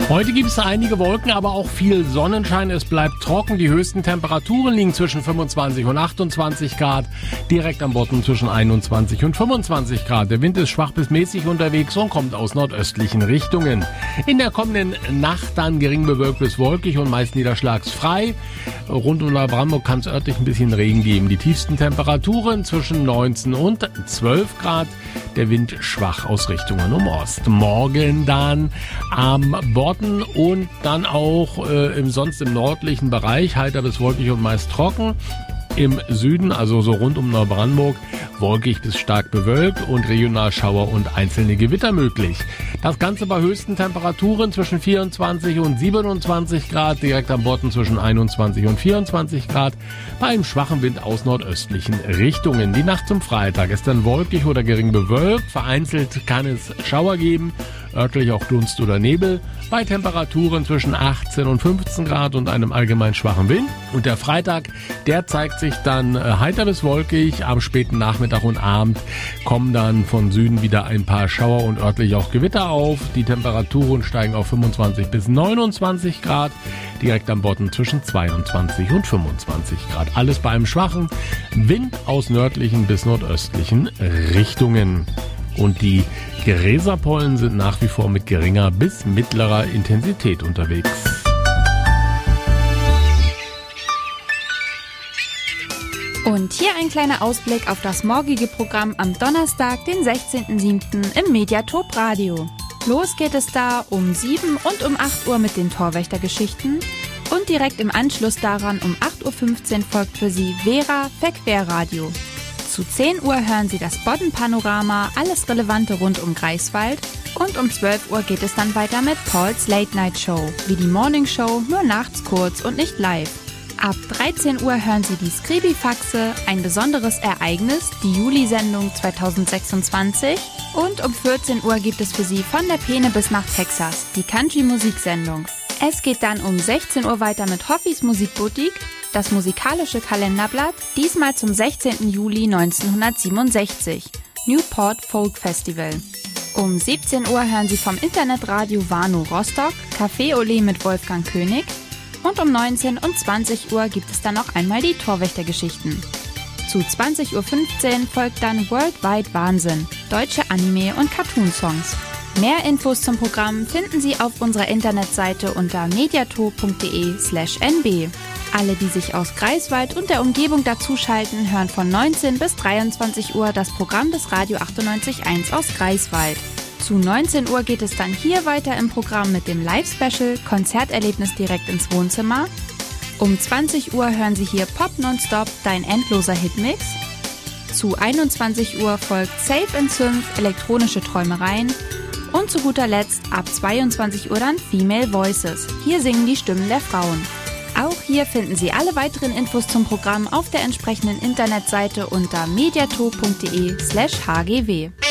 Heute gibt es einige Wolken, aber auch viel Sonnenschein. Es bleibt trocken. Die höchsten Temperaturen liegen zwischen 25 und 28 Grad. Direkt am Bodden zwischen 21 und 25 Grad. Der Wind ist schwach bis mäßig unterwegs und kommt aus nordöstlichen Richtungen. In der kommenden Nacht dann gering bewölkt bis wolkig und meist niederschlagsfrei. Rund um Neubrandenburg kann es örtlich ein bisschen Regen geben. Die tiefsten Temperaturen zwischen 19 und 12 Grad. Der Wind schwach aus Richtungen um Ost. Morgen dann am Bodden und dann auch sonst im nördlichen Bereich heiter bis wolkig und meist trocken. Im Süden, also so rund um Neubrandenburg, wolkig bis stark bewölkt und regional Schauer und einzelne Gewitter möglich. Das Ganze bei höchsten Temperaturen zwischen 24 und 27 Grad, direkt am Bodden zwischen 21 und 24 Grad, bei einem schwachen Wind aus nordöstlichen Richtungen. Die Nacht zum Freitag ist dann wolkig oder gering bewölkt, vereinzelt kann es Schauer geben, örtlich auch Dunst oder Nebel, bei Temperaturen zwischen 18 und 15 Grad und einem allgemein schwachen Wind. Und der Freitag, der zeigt sich dann heiter bis wolkig. Am späten Nachmittag und Abend kommen dann von Süden wieder ein paar Schauer und örtlich auch Gewitter auf. Die Temperaturen steigen auf 25 bis 29 Grad. Direkt am Bodden zwischen 22 und 25 Grad. Alles bei einem schwachen Wind aus nördlichen bis nordöstlichen Richtungen. Und die Gräserpollen sind nach wie vor mit geringer bis mittlerer Intensität unterwegs. Und hier ein kleiner Ausblick auf das morgige Programm am Donnerstag, den 16.07. im Mediatop Radio. Los geht es da um 7 und um 8 Uhr mit den Torwächtergeschichten. Und direkt im Anschluss daran um 8.15 Uhr folgt für Sie Vera Verquerradio. Zu 10 Uhr hören Sie das Bodden-Panorama, alles Relevante rund um Greifswald. Und um 12 Uhr geht es dann weiter mit Pauls Late Night Show, wie die Morning Show, nur nachts kurz und nicht live. Ab 13 Uhr hören Sie die Skribifaxe, ein besonderes Ereignis, die Juli-Sendung 2026. Und um 14 Uhr gibt es für Sie von der Peene bis nach Texas, die Country-Musiksendung. Es geht dann um 16 Uhr weiter mit Hoffis Musikboutique, das musikalische Kalenderblatt, diesmal zum 16. Juli 1967, Newport Folk Festival. Um 17 Uhr hören Sie vom Internetradio Warnow Rostock, Café Olé mit Wolfgang König. Und um 19 und 20 Uhr gibt es dann noch einmal die Torwächtergeschichten. Zu 20.15 Uhr folgt dann Worldwide Wahnsinn, deutsche Anime- und Cartoon-Songs. Mehr Infos zum Programm finden Sie auf unserer Internetseite unter mediato.de/nb. Alle, die sich aus Greifswald und der Umgebung dazuschalten, hören von 19 bis 23 Uhr das Programm des Radio 98.1 aus Greifswald. Zu 19 Uhr geht es dann hier weiter im Programm mit dem Live-Special Konzerterlebnis direkt ins Wohnzimmer. Um 20 Uhr hören Sie hier Pop Nonstop, dein endloser Hitmix. Zu 21 Uhr folgt Safe & Synth, elektronische Träumereien. Und zu guter Letzt ab 22 Uhr dann Female Voices. Hier singen die Stimmen der Frauen. Auch hier finden Sie alle weiteren Infos zum Programm auf der entsprechenden Internetseite unter mediato.de/hgw.